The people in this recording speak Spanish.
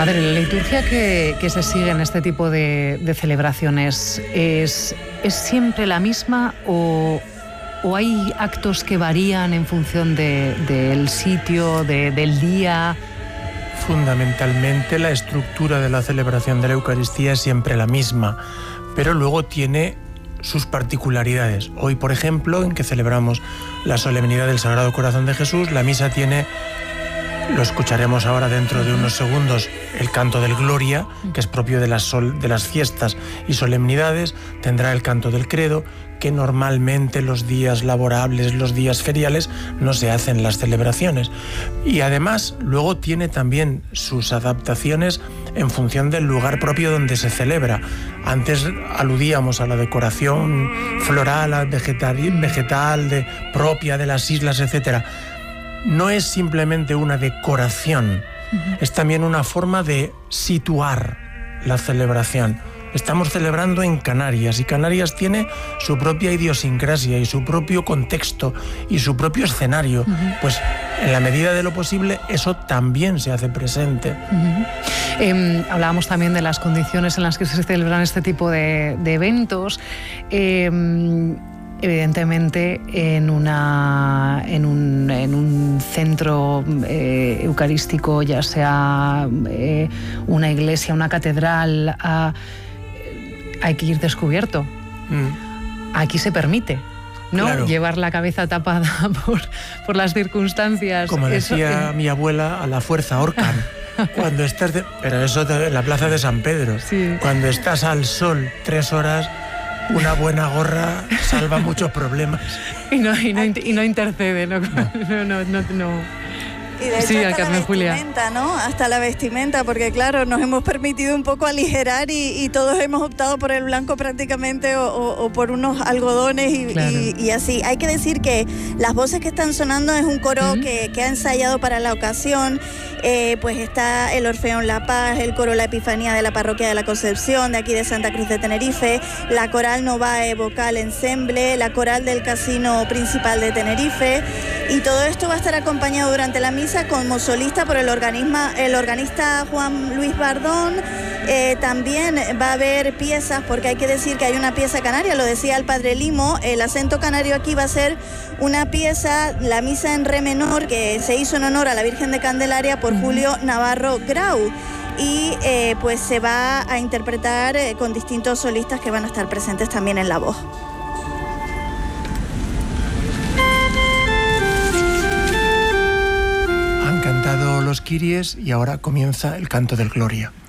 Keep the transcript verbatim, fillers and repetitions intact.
Padre, la liturgia que, que se sigue en este tipo de, de celebraciones, ¿es, ¿es siempre la misma o, o hay actos que varían en función de, del sitio, de, del día? Fundamentalmente la estructura de la celebración de la Eucaristía es siempre la misma, pero luego tiene sus particularidades. Hoy, por ejemplo, en que celebramos la solemnidad del Sagrado Corazón de Jesús, la misa tiene, lo escucharemos ahora dentro de unos segundos, el canto del Gloria, que es propio de las, sol, de las fiestas y solemnidades. Tendrá el canto del Credo, que normalmente los días laborables, los días feriales, no se hacen las celebraciones. Y además, luego tiene también sus adaptaciones en función del lugar propio donde se celebra. Antes aludíamos a la decoración floral, vegetal, vegetal de, propia de las islas, etcétera. No es simplemente una decoración, uh-huh. es también una forma de situar la celebración. Estamos celebrando en Canarias y Canarias tiene su propia idiosincrasia y su propio contexto y su propio escenario. Uh-huh. Pues en la medida de lo posible eso también se hace presente. Uh-huh. Eh, hablábamos también de las condiciones en las que se celebran este tipo de, de eventos. Eh, Evidentemente, en, una, en, un, en un centro eh, eucarístico, ya sea eh, una iglesia, una catedral, ah, hay que ir descubierto. Mm. Aquí se permite, ¿no? Claro. Llevar la cabeza tapada por, por las circunstancias. Como decía eso, eh... mi abuela, a la fuerza ahorcan. Cuando estás de... Pero eso en la plaza de San Pedro. Sí. Cuando estás al sol tres horas... Una buena gorra salva muchos problemas. Y no, y no, y no intercede, ¿no? No, no, no, no. Y de hecho sí, hasta la vestimenta, ¿no? Hasta la vestimenta, porque claro, nos hemos permitido un poco aligerar y, y todos hemos optado por el blanco prácticamente o, o, o por unos algodones y, claro. y, y así. Hay que decir que las voces que están sonando es un coro uh-huh. que, que ha ensayado para la ocasión. Eh, pues está el Orfeón La Paz, el coro La Epifanía de la Parroquia de la Concepción, de aquí de Santa Cruz de Tenerife, la coral Novae Vocal Ensemble, la coral del Casino Principal de Tenerife, y todo esto va a estar acompañado durante la misa como solista por el, organisma, el organista Juan Luis Bardón. Eh, también va a haber piezas, porque hay que decir que hay una pieza canaria, lo decía el Padre Limo, el acento canario aquí va a ser una pieza, la misa en re menor, que se hizo en honor a la Virgen de Candelaria por Julio Navarro Grau, y eh, pues se va a interpretar eh, con distintos solistas que van a estar presentes también en la voz. Han cantado los Kyries y ahora comienza el canto del Gloria.